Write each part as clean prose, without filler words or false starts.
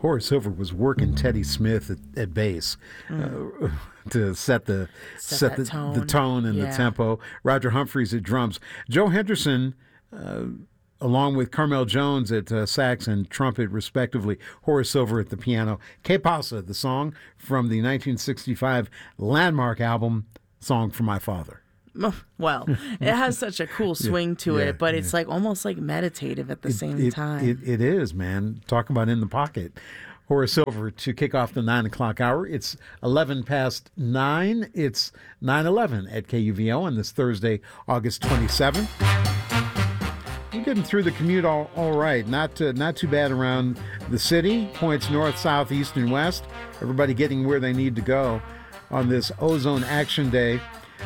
Horace Silver was working Teddy Smith at bass to set the tone and the tempo. Roger Humphreys at drums. Joe Henderson, along with Carmel Jones at sax and trumpet, respectively. Horace Silver at the piano. Que Pasa, the song from the 1965 landmark album, Song for My Father. Well, it has such a cool swing to it, but it's like almost like meditative at the same time. It is, man. Talk about in the pocket. Horace Silver to kick off the 9 o'clock hour. It's 11 past 9. It's 9:11 at KUVO on this Thursday, August 27th. We're getting through the commute all right. Not too bad around the city. Points north, south, east, and west. Everybody getting where they need to go on this Ozone Action Day.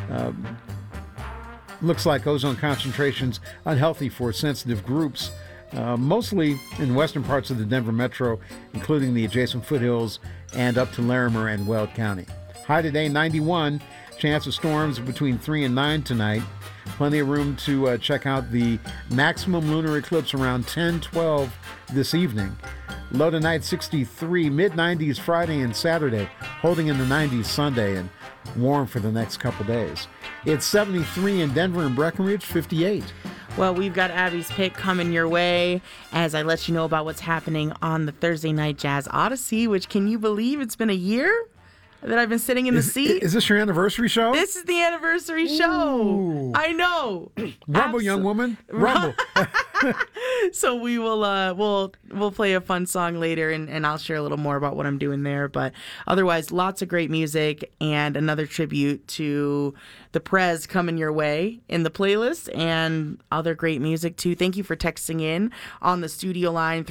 Looks like ozone concentrations unhealthy for sensitive groups, mostly in western parts of the Denver metro, including the adjacent foothills and up to Larimer and Weld County. High today, 91. Chance of storms between 3 and 9 tonight. Plenty of room to check out the maximum lunar eclipse around 10:12 this evening. Low tonight, 63. Mid-90s Friday and Saturday. Holding in the 90s Sunday and warm for the next couple days. It's 73 in Denver and Breckenridge, 58. Well, we've got Abby's pick coming your way as I let you know about what's happening on the Thursday Night Jazz Odyssey, which, can you believe it's been a year that I've been sitting in the seat? Is this your anniversary show? This is the anniversary show. Ooh. I know. Rumble, young woman. Rumble. So we will we'll play a fun song later, and I'll share a little more about what I'm doing there. But otherwise, lots of great music and another tribute to the Prez coming your way in the playlist, and other great music too. Thank you for texting in on the studio line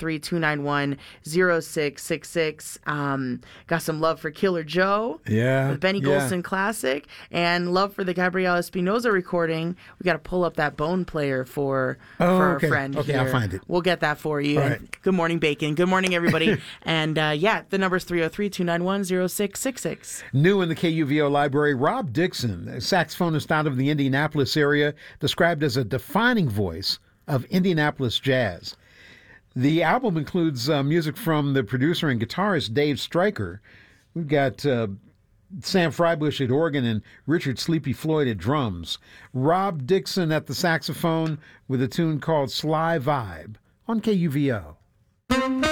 303-291-0666. Got some love for Killer Joe, the Benny Golson classic, and love for the Gabriel Espinosa recording. We got to pull up that bone player for our friend here. I'll find it. We'll get that for you. Right. Good morning, Bacon. Good morning, everybody. And the number's 303-291-0666. New in the KUVO library, Rob Dixon, a saxophonist out of the Indianapolis area, described as a defining voice of Indianapolis jazz. The album includes music from the producer and guitarist Dave Stryker. We've got Sam Freibush at organ and Richard Sleepy Floyd at drums. Rob Dixon at the saxophone with a tune called Sly Vibe on KUVO.